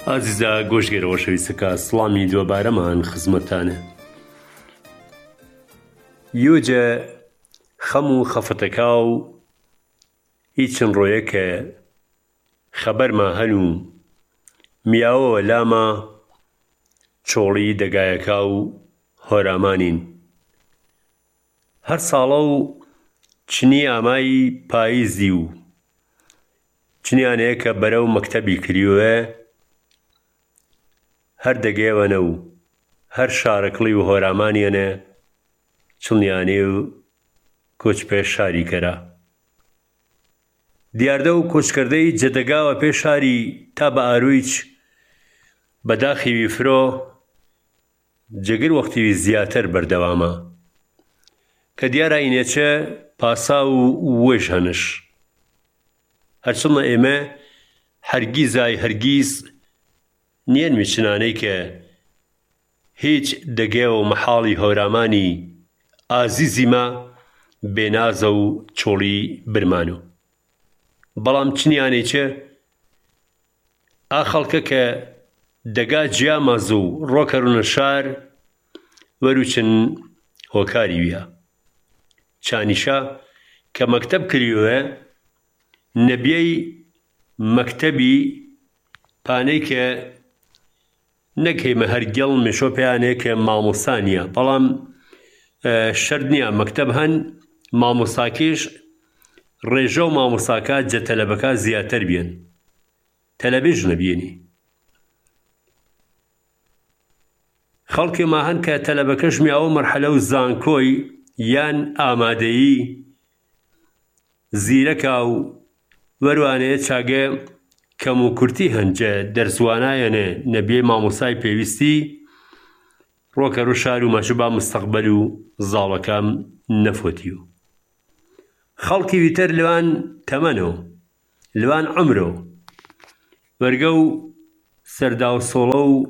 ئازیزە گۆشتگەرەوە شەویستەکە سڵامی دووەبارەمان خزمەتانە. یۆجە خەم و خەفەتەکا و هیچن ڕۆیەکە خەبەرما هەن و میاوەوە لامە چۆڵی دەگایەکا و هۆرامانین. هەر ساڵە و چنی ئامایی پاییزی و چنیانەیە کە بەرەو مەکتەبی کریوە هەر دەگەیەوەنە و هەر شارەکڵی و هۆرامانیانە چڵنیانێ و کۆچ پێش شاری کەرا. دیاردە و کۆچکردەی جەدەگاوە پێش شاری تا بە ئارویچ بەداخیوی فرۆ جەگر وەختیوی زیاتر بەردەوامە کە دیارە ئینێچە پاسا و وێژ هەنش. هەرچڵنە ئێمە هەرگیز نیەنمی چنانەی کە هیچ دەگێ و مەحاڵی هۆرامانی ئازیزیمە بێنازە و چۆڵی برمانۆ. بەڵام چنیانێچە ئا خەڵکە کە دەگا جیامەز و ڕۆکەڕونە شار وەروچن هۆکاری ویە. چانیشا کە مەکتەب کریوە نەبیەی مەکتەبی پانەی کە نەکەیمە هەرگەڵ مێشۆ پێیانەیە کە مامۆستا نییە، بەڵام شەرت نییە مەکتەب هەن مامۆستاکیش ڕێژە و مامۆستاکە جە تەلەبەکە زیاتر بێن، تەلەبێژ نەبیێنی. خەڵکێما هەن کە تەلەبەکەش میاوە مەرحەلە و زانکۆی یان ئامادەیی زیرەکا و وەروانەیە چاگە کەم و کورتی هەنجە دەرزوانایەنە نەبیێ مامۆسای پێویستی ڕۆکەڕ و شار و مەشبا مستەقبەل و زاڵەکەم نەفۆتیوە. خەڵکی ویتر لەوان تەمەنەوە لەوان عومرەوە وەرگە و سەردا و سۆڵە و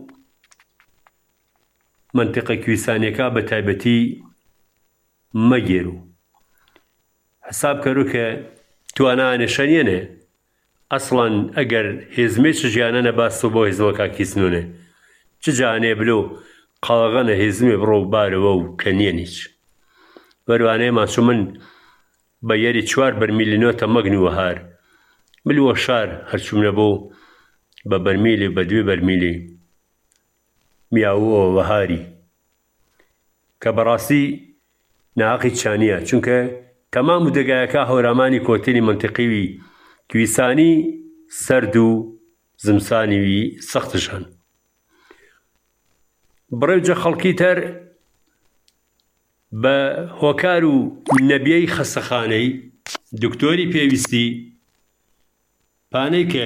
منتیقە کوێستانیەکە بە تایبەتی مەگێر و حساب کەرو کە توانانە شەنیەنێ ئەسڵەن ئەگەر هێزمێ چ ژیانە نەباستەوە بۆ هێزمەکە کیسنونێ چ جانێ بلو قەڵغەنە هێزمێ بڕۆ و بارەوە و کە نیەنیچ. وەروانەیە ماچوو من بە یەری 4 بەرمیلینۆتە مەگنووە هار ملووە شار هەرچوونە بۆ بە بەرمیلی بە 2 بەرمیلی میاوەوە وەهاری کە بەڕاستی ناقی چانیە، چونکە تەمام و دەگایەکە هەورامانی کۆتێلی منتیقیوی کوێستانی سەرد و زمسانیوی سەختشان. بڕێوجە خەڵکی تەر بە هۆکار و نەبیەی خەستەخانەی دکتۆری پێویستی پانەی کە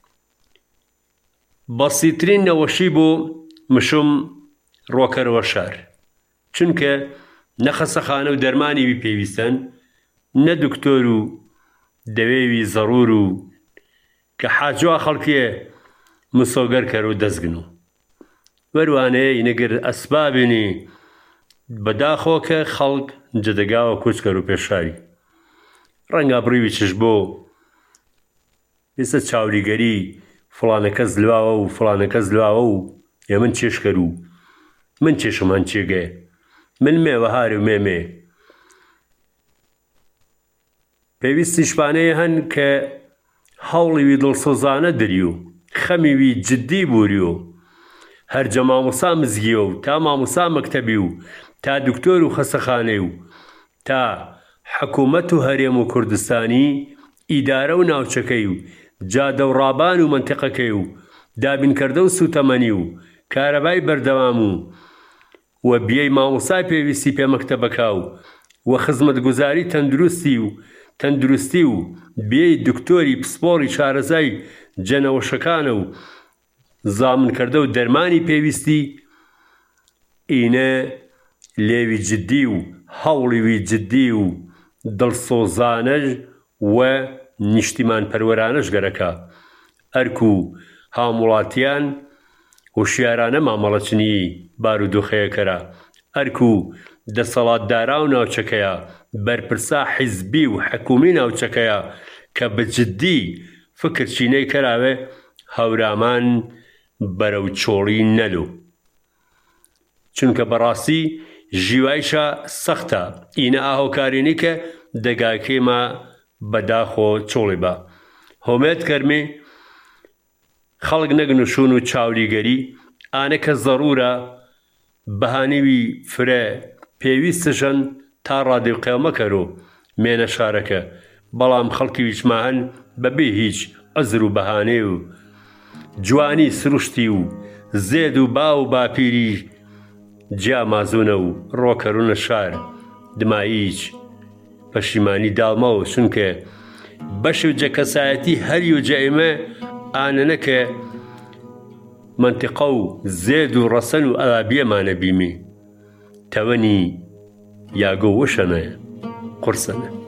بەسیترین نەوەشی بۆ مشم ڕۆکەرەوە شار، چونکە نە خەستەخانە و دەرمانیوی پێویستەن نە دکتۆر و دەوێوی زەڕور و کە حاجوا خەڵکیە مسۆگەر کەر و دەستگنو. وەروانەیە ئینەگەر ئەسبابێنی بەداخۆ کە خەڵک جەدەگاوە کۆچکەر و پێشاری ڕەنگا بڕیوی چش بۆ ئێستا چاوریگەری فڵانەکەس لواوە و فڵانەکەس لواوە و من چێشکەر و من چێشم هەن چێگە من مێوە هار و مێمێ. پێویستی شپانەیە هەن کە هەوڵیوی دڵسۆزانە دەری و خەمیوی جددی بووری و هەرجە مامۆسا مزگیە و تا مامۆسا مەکتەبی و تا دکتۆر و خەستەخانەی و تا حکوومەت و هەرێم و کوردستانی ئیدارە و ناوچەکەی و جادە و ڕابان و منتیقەکەی و دابینکردە و سوتەمەنی و کارەبای بەردەوام و بیەی مامۆسای پێویستی پێ مەکتەبەکە و خزمەتگوزاری تەندروستی و بیەی دکتۆری پسپۆڕی چارەزای جەنەوەشەکانە و زامنکردە و دەرمانی پێویستی ئینە لێوی جددی و هەوڵیوی جددی و دڵسۆزانەش و نیشتیمان پەروەرانەش گەرەکە ئەرک و هاوڵاتیان هۆشیارانە مامەڵەچنی بارودۆخەیەکەرە ئەرک و دەسەڵاتدارا و ناوچەکەیە بەرپرسا حیزبی و حکومی ناوچەکەیە کە بەجددی فکر چینەی کەراوێ هەورامان بەرەو چۆڵی نەلو. چونکە بەڕاستی ژیوایشە سەختە ئینە ئاهۆکارینی کە دەگاکێمە بەداخۆ چۆڵی بە. هۆمێت کەرمێ خەڵک نەگنوشون و چاولیگەری ئانە کە ضەرورە بەهانەوی فرە پێویستشن تا ڕادی قێومەکەرۆ مێنە شارەکە، بەڵام خەڵکی ویچماهەن بەبێ هیچ عەزر و بەهانێ و جوانی سروشتی و زێد و با و باپیری جیا مازوونە و ڕۆکەڕوونە شار دماییچ پەشیمانی داڵمەوە. چونکە بەش و جەکەسایەتی هەری و جەئمە ئانەنە کە منتیقە و زێد و ڕەسەن و ئەلابیەمانە بیمی تەوەنی یاگۆ وشەنە قورسەنە.